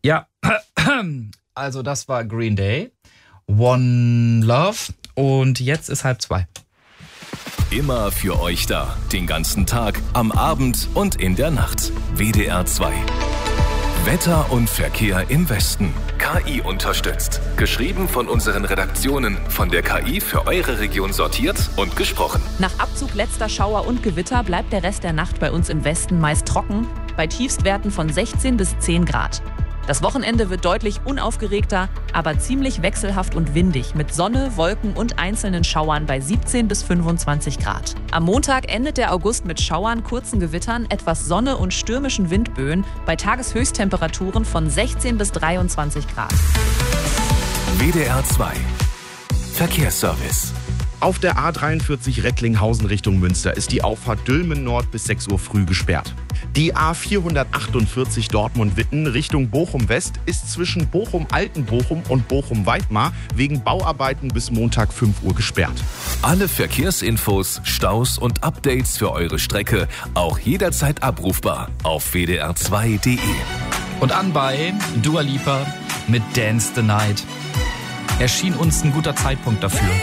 Ja, also das war Green Day, One Love und jetzt ist 1:30. Immer für euch da, den ganzen Tag, am Abend und in der Nacht. WDR 2. Wetter und Verkehr im Westen. KI unterstützt. Geschrieben von unseren Redaktionen, von der KI für eure Region sortiert und gesprochen. Nach Abzug letzter Schauer und Gewitter bleibt der Rest der Nacht bei uns im Westen meist trocken, bei Tiefstwerten von 16 bis 10 Grad. Das Wochenende wird deutlich unaufgeregter, aber ziemlich wechselhaft und windig mit Sonne, Wolken und einzelnen Schauern bei 17 bis 25 Grad. Am Montag endet der August mit Schauern, kurzen Gewittern, etwas Sonne und stürmischen Windböen bei Tageshöchsttemperaturen von 16 bis 23 Grad. WDR 2. Verkehrsservice. Auf der A43 Recklinghausen Richtung Münster ist die Auffahrt Dülmen Nord bis 6 Uhr früh gesperrt. Die A448 Dortmund-Witten Richtung Bochum-West ist zwischen Bochum-Altenbochum und Bochum-Weidmar wegen Bauarbeiten bis Montag 5 Uhr gesperrt. Alle Verkehrsinfos, Staus und Updates für eure Strecke auch jederzeit abrufbar auf wdr2.de. Und anbei Dua Lipa mit Dance the Night. Erschien uns ein guter Zeitpunkt dafür.